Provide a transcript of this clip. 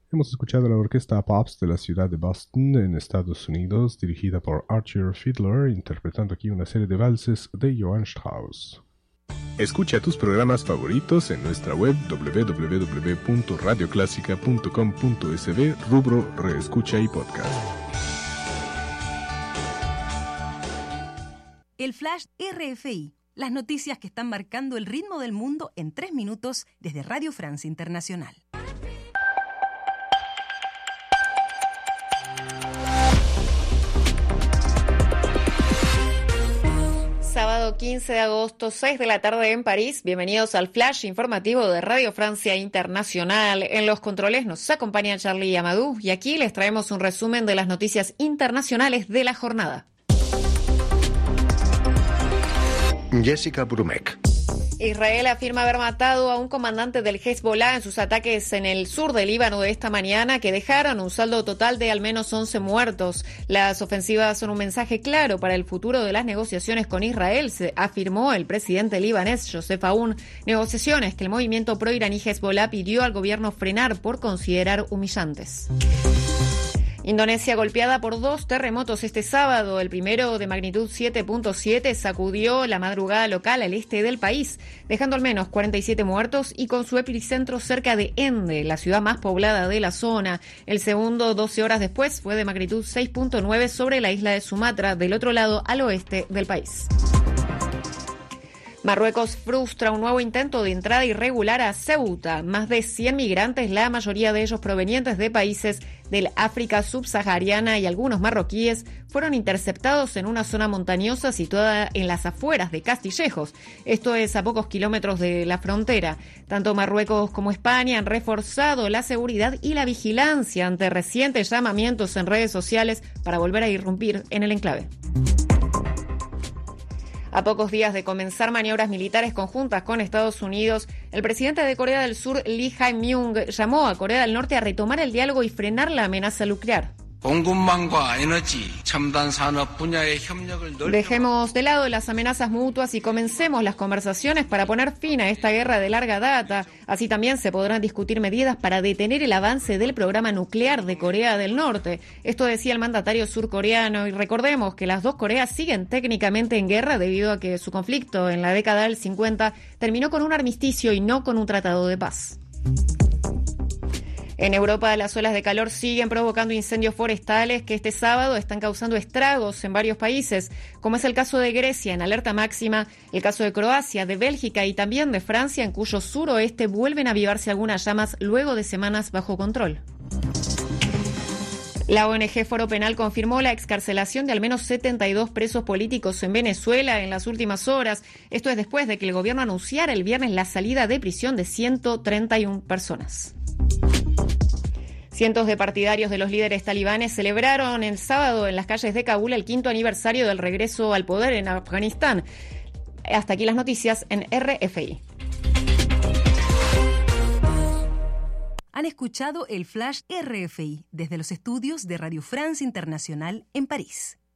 Hemos escuchado la orquesta Pops de la ciudad de Boston, en Estados Unidos, dirigida por Archer Fiedler, interpretando aquí una serie de valses de Johann Strauss. Escucha tus programas favoritos en nuestra web www.radioclásica.com.sb, rubro Reescucha y Podcast. El Flash RFI, las noticias que están marcando el ritmo del mundo en 3 minutos desde Radio Francia Internacional. Sábado 15 de agosto, 6 de la tarde en París. Bienvenidos al Flash informativo de Radio Francia Internacional. En los controles nos acompaña Charlie Amadou y aquí les traemos un resumen de las noticias internacionales de la jornada. Jessica Brumek. Israel afirma haber matado a un comandante del Hezbollah en sus ataques en el sur del Líbano de esta mañana, que dejaron un saldo total de al menos 11 muertos. Las ofensivas son un mensaje claro para el futuro de las negociaciones con Israel, se afirmó el presidente libanés Joseph Aoun. Negociaciones que el movimiento pro-iraní Hezbollah pidió al gobierno frenar por considerar humillantes. Indonesia golpeada por 2 terremotos este sábado. El primero, de magnitud 7.7, sacudió la madrugada local al este del país, dejando al menos 47 muertos y con su epicentro cerca de Ende, la ciudad más poblada de la zona. El segundo, 12 horas después, fue de magnitud 6.9 sobre la isla de Sumatra, del otro lado al oeste del país. Marruecos frustra un nuevo intento de entrada irregular a Ceuta. Más de 100 migrantes, la mayoría de ellos provenientes de países del África subsahariana y algunos marroquíes, fueron interceptados en una zona montañosa situada en las afueras de Castillejos. Esto es a pocos kilómetros de la frontera. Tanto Marruecos como España han reforzado la seguridad y la vigilancia ante recientes llamamientos en redes sociales para volver a irrumpir en el enclave. A pocos días de comenzar maniobras militares conjuntas con Estados Unidos, el presidente de Corea del Sur, Lee Jae-myung, llamó a Corea del Norte a retomar el diálogo y frenar la amenaza nuclear. Dejemos de lado las amenazas mutuas y comencemos las conversaciones para poner fin a esta guerra de larga data. Así también se podrán discutir medidas para detener el avance del programa nuclear de Corea del Norte. Esto decía el mandatario surcoreano, y recordemos que las dos Coreas siguen técnicamente en guerra debido a que su conflicto en la década del 50 terminó con un armisticio y no con un tratado de paz. En Europa, las olas de calor siguen provocando incendios forestales que este sábado están causando estragos en varios países, como es el caso de Grecia, en alerta máxima, el caso de Croacia, de Bélgica y también de Francia, en cuyo suroeste vuelven a avivarse algunas llamas luego de semanas bajo control. La ONG Foro Penal confirmó la excarcelación de al menos 72 presos políticos en Venezuela en las últimas horas. Esto es después de que el gobierno anunciara el viernes la salida de prisión de 131 personas. Cientos de partidarios de los líderes talibanes celebraron el sábado en las calles de Kabul el 5º aniversario del regreso al poder en Afganistán. Hasta aquí las noticias en RFI. Han escuchado el Flash RFI desde los estudios de Radio France Internacional en París.